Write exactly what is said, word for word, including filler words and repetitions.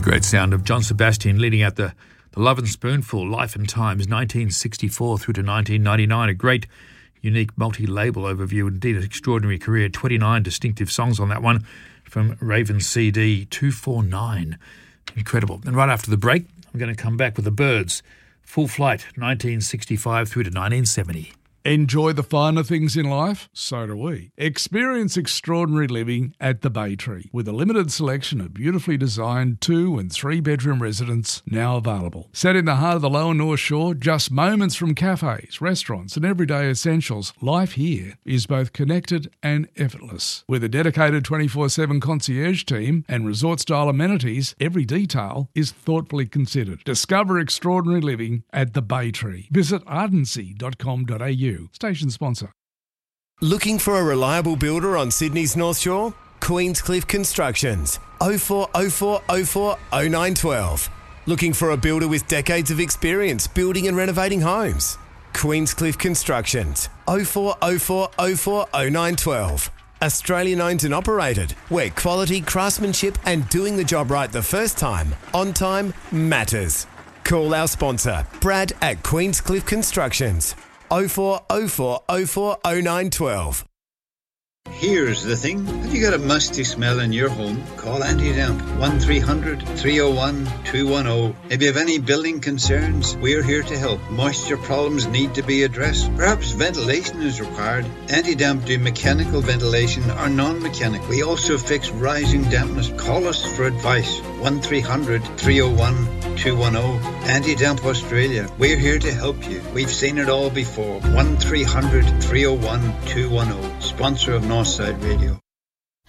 great sound of John Sebastian leading out the, the Love and Spoonful, Life and Times, nineteen sixty-four through to nineteen ninety-nine. A great, unique multi-label overview. Indeed, an extraordinary career. twenty-nine distinctive songs on that one from Raven C D two forty-nine. Incredible. And right after the break, I'm going to come back with the Byrds. Full Flight, nineteen sixty-five through to nineteen seventy. Enjoy the finer things in life? So do we. Experience extraordinary living at the Bay Tree with a limited selection of beautifully designed two and three bedroom residences now available. Set in the heart of the Lower North Shore, just moments from cafes, restaurants and everyday essentials, life here is both connected and effortless. With a dedicated twenty-four seven concierge team and resort-style amenities, every detail is thoughtfully considered. Discover extraordinary living at the Bay Tree. Visit ardency dot com dot a u. Station sponsor. Looking for a reliable builder on Sydney's North Shore? Queenscliff Constructions. oh four oh four oh four oh nine one two. Looking for a builder with decades of experience building and renovating homes? Queenscliff Constructions. oh four oh four oh four oh nine one two. Australian owned and operated, where quality, craftsmanship and doing the job right the first time, on time, matters. Call our sponsor, Brad at Queenscliff Constructions. oh four oh four oh four oh nine one two. Here's the thing. Have you got a musty smell in your home? Call Anti-Damp. one three hundred three oh one two one oh. If you have any building concerns, we're here to help. Moisture problems need to be addressed. Perhaps ventilation is required. Anti-Damp do mechanical ventilation or non-mechanical. We also fix rising dampness. Call us for advice. one three hundred three oh one two one oh. Anti-Damp Australia. We're here to help you. We've seen it all before. one three hundred three oh one two one oh. Sponsor of Northside Radio.